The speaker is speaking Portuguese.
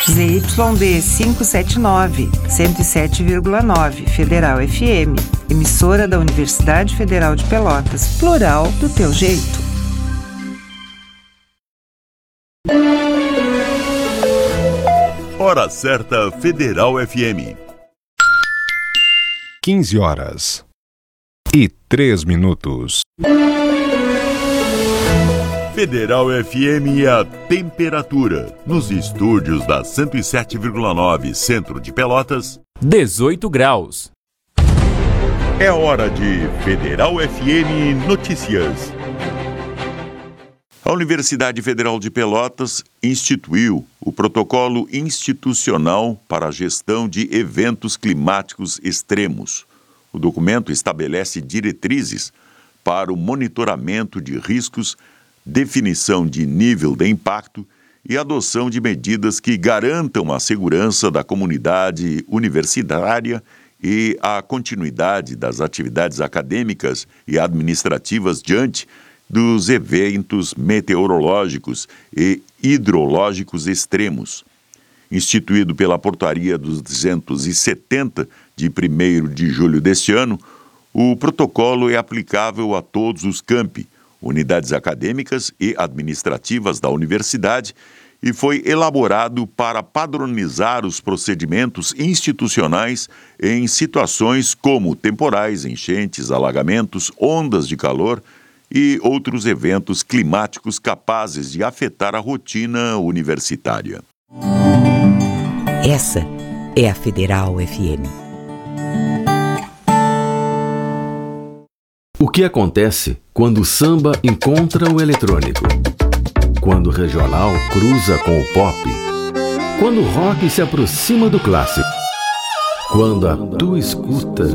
ZYD 579, 107,9, Federal FM, emissora da Universidade Federal de Pelotas, plural do teu jeito. Hora certa Federal FM. 15h03. Federal FM e a temperatura. Nos estúdios da 107,9 Centro de Pelotas, 18 graus. É hora de Federal FM Notícias. A Universidade Federal de Pelotas instituiu o Protocolo Institucional para a Gestão de Eventos Climáticos Extremos. O documento estabelece diretrizes para o monitoramento de riscos, definição de nível de impacto e adoção de medidas que garantam a segurança da comunidade universitária e a continuidade das atividades acadêmicas e administrativas diante dos eventos meteorológicos e hidrológicos extremos. Instituído pela Portaria dos 270, de 1º de julho deste ano, o protocolo é aplicável a todos os campi, unidades acadêmicas e administrativas da universidade e foi elaborado para padronizar os procedimentos institucionais em situações como temporais, enchentes, alagamentos, ondas de calor e outros eventos climáticos capazes de afetar a rotina universitária. Essa é a Federal FM. O que acontece quando o samba encontra o eletrônico? Quando o regional cruza com o pop? Quando o rock se aproxima do clássico? Quando a tua escuta